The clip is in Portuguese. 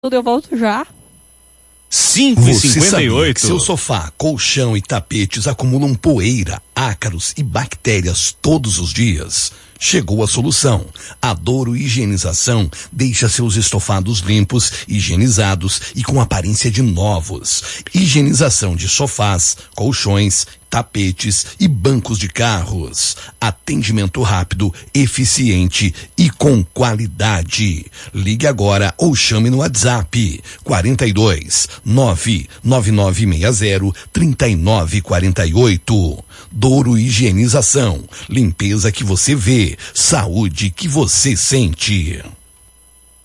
Eu volto já. 5h58. Seu sofá, colchão e tapetes acumulam poeira, ácaros e bactérias todos os dias. Chegou a solução. A Douro Higienização deixa seus estofados limpos, higienizados e com aparência de novos. Higienização de sofás, colchões, tapetes e bancos de carros. Atendimento rápido, eficiente e com qualidade. Ligue agora ou chame no WhatsApp 42 99960 3948. Douro Higienização. Limpeza que você vê, saúde que você sente.